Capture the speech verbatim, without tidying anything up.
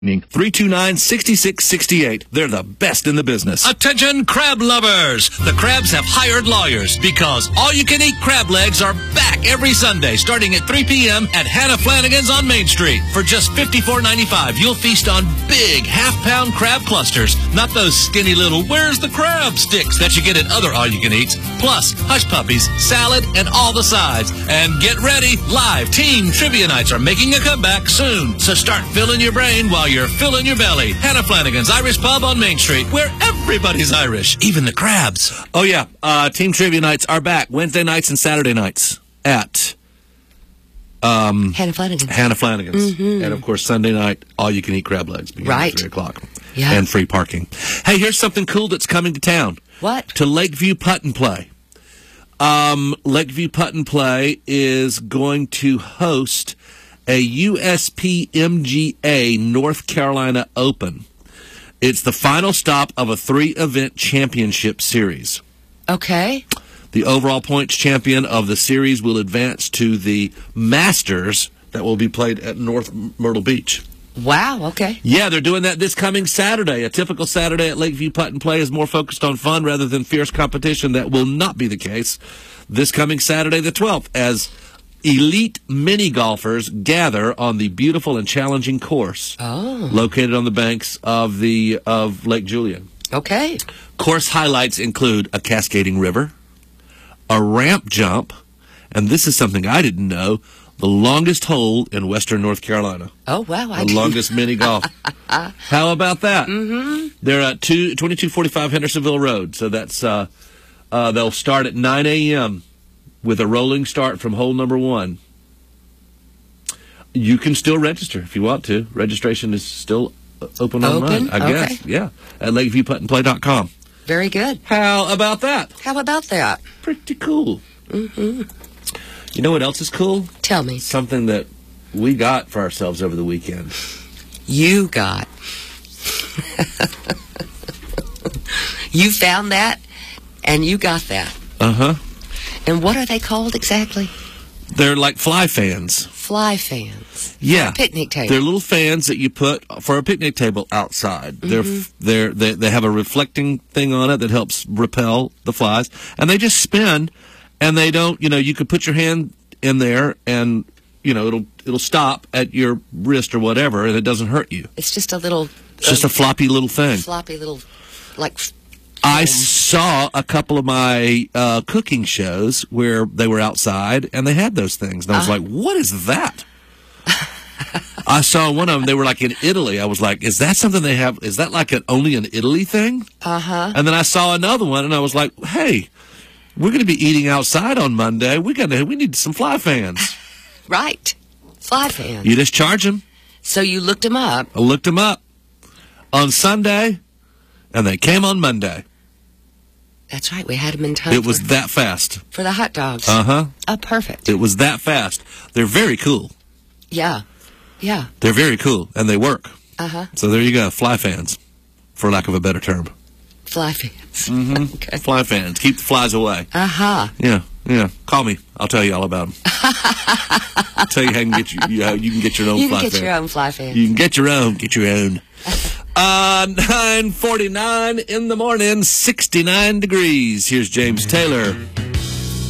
three two nine, six six six eight. They're the best in the business. Attention crab lovers! The Crabs have hired lawyers because all-you-can-eat crab legs are back every Sunday starting at three p.m. at Hannah Flanagan's on Main Street. For just fifty-four ninety-five, you'll feast on big half-pound crab clusters, not those skinny little where's the crab sticks that you get at other all-you-can-eats, plus hush puppies, salad, and all the sides. And get ready, live team trivia nights are making a comeback soon, so start filling your brain while you're filling your belly. Hannah Flanagan's Irish Pub on Main Street, where everybody's Irish, even the crabs. Oh, yeah. Uh, Team Trivia Nights are back Wednesday nights and Saturday nights at um, Hannah Flanagan's. Hannah Flanagan's. Mm-hmm. And, of course, Sunday night, all-you-can-eat crab legs beginning right. at three o'clock. Yeah. And free parking. Hey, here's something cool that's coming to town. What? To Lakeview Putt and Play. Um, Lakeview Putt and Play is going to host a U S P M G A North Carolina Open. It's the final stop of a three-event championship series. Okay. The overall points champion of the series will advance to the Masters that will be played at North Myrtle Beach. Wow, okay. Yeah, they're doing that this coming Saturday. A typical Saturday at Lakeview Putt and Play is more focused on fun rather than fierce competition. That will not be the case this coming Saturday the twelfth as elite mini golfers gather on the beautiful and challenging course oh. located on the banks of the of Lake Julian. Okay. Course highlights include a cascading river, a ramp jump, and this is something I didn't know, the longest hole in western North Carolina. Oh, wow. I the longest mini golf. How about that? Mm-hmm. They're at two, twenty-two forty-five Hendersonville Road, so that's uh, uh, they'll start at nine a.m., with a rolling start from hole number one. You can still register if you want to. Registration is still open, open? online, I okay. guess. Yeah, at lakeview putt and play dot com. Very good. How about that? How about that? Pretty cool. Mm-hmm. You know what else is cool? Tell me. Something that we got for ourselves over the weekend. You got. You found that, and you got that. Uh-huh. And what are they called exactly? They're like fly fans. Fly fans. Yeah. For a picnic table. They're little fans that you put for a picnic table outside. Mm-hmm. They're, they're, they they have a reflecting thing on it that helps repel the flies. And they just spin, and they don't, you know, you could put your hand in there and, you know, it'll it'll stop at your wrist or whatever, and it doesn't hurt you. It's just a little... It's just uh, a floppy little thing. Floppy little, like... I saw a couple of my uh, cooking shows where they were outside and they had those things. And I was uh-huh. like, what is that? I saw one of them. They were like in Italy. I was like, is that something they have? Is that like an only an Italy thing? Uh-huh. And then I saw another one and I was like, hey, we're going to be eating outside on Monday. We got to, we need some fly fans. Right. Fly fans. You just charge them. So you looked them up. I looked them up on Sunday and they came on Monday. That's right. We had them in time. It was for, that fast. For the hot dogs. Uh-huh. Oh, perfect. It was that fast. They're very cool. Yeah. Yeah. They're very cool, and they work. Uh-huh. So there you go. Fly fans, for lack of a better term. Fly fans. Mm-hmm. Okay. Fly fans. Keep the flies away. Uh-huh. Yeah. Yeah. Call me. I'll tell you all about them. I'll tell you how you can get, you, how you can get your own you fly fan. You can get your own fly fan. You can get your own. Get your own. Uh, nine forty-nine in the morning, sixty-nine degrees. Here's James Taylor.